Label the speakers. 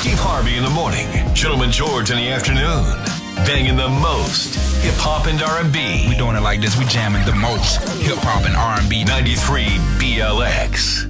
Speaker 1: Steve Harvey in the morning, Gentleman George in the afternoon. Banging the most hip-hop and R&B.
Speaker 2: We doing it like this. We jamming the most hip-hop and R&B.
Speaker 1: 93 BLX.